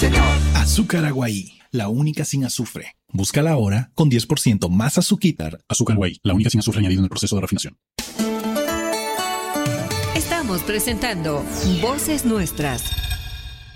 señor. Azúcar Aguaí, la única sin azufre. Búscala ahora con 10% más azuquitar. Azúcar Aguaí, la única sin azufre añadido en el proceso de refinación. Estamos presentando Voces Nuestras.